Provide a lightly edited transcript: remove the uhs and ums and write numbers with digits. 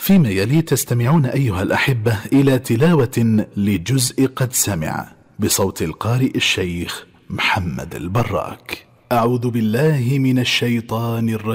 فيما يلي تستمعون أيها الأحبة إلى تلاوة لجزء قد سمع بصوت القارئ الشيخ محمد البراك. أعوذ بالله من الشيطان الرجيم.